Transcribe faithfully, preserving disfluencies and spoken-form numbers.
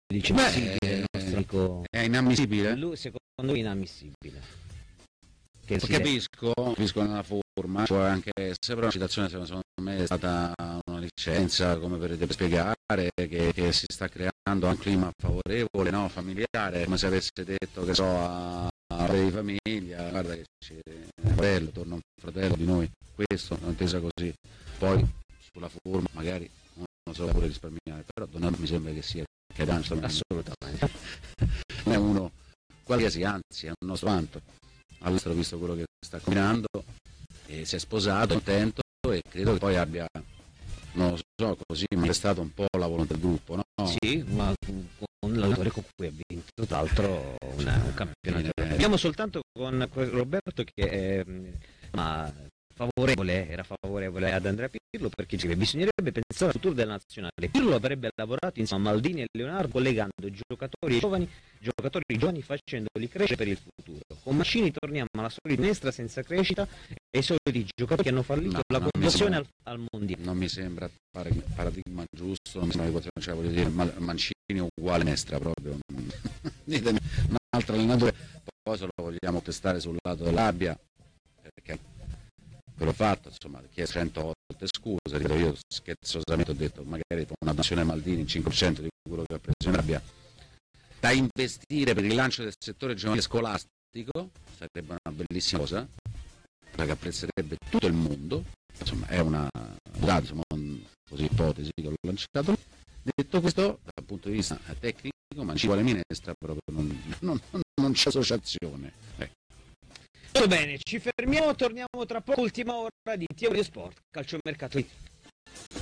dice inammissibile il nostro amico. È inammissibile? Lui, secondo lui è inammissibile. Che capisco, capisco nella forma, può anche essere, però la citazione secondo me è stata una licenza, come per spiegare, che, che si sta creando un clima favorevole, no, familiare, come se avesse detto, che so, a, a di famiglia, guarda che c'è un fratello, torna un fratello di noi, questo, l'ho intesa così. Poi sulla forma magari uno se lo pure risparmiare, però Donato mi sembra che sia che assolutamente. Non è uno qualsiasi, anzi è un nostro vanto. All'estero, visto quello che sta combinando, e si è sposato, contento, e credo che poi abbia, non lo so, così manifestato un po' la volontà del gruppo, no? Sì, ma con l'allenatore con cui ha vinto, tra l'altro, una, un campionato. Eh, Abbiamo soltanto con Roberto che è ma, favorevole, era favorevole ad Andrea Pirlo, perché dice che bisognerebbe pensare al futuro della nazionale. Pirlo avrebbe lavorato insieme a Maldini e Leonardo, collegando giocatori giovani, giocatori giovani facendoli crescere per il futuro. Con Mancini torniamo alla solita finestra senza crescita e i soliti giocatori che hanno fallito no, la conduzione al, al mondiale. Non mi sembra il paradigma giusto, non mi sembra che cioè, voglio dire, Mancini uguale Nestra proprio. Un altro allenatore, poi se lo vogliamo testare sul lato dell'Abbia, perché l'ho fatto, insomma, chiesto cento volte scusa, io scherzosamente ho detto magari una nazione Maldini il cinque per cento di quello che ha preso in Arabia da investire per il rilancio del settore giovanile scolastico, sarebbe una bellissima cosa, che apprezzerebbe tutto il mondo, insomma è una insomma, così ipotesi che ho lanciato. Detto questo, dal punto di vista tecnico, ma ci vuole minestra proprio, non, non, non c'è associazione. Eh. Tutto bene, ci fermiamo, torniamo tra poco, ultima ora di Teoria Sport, calciomercato.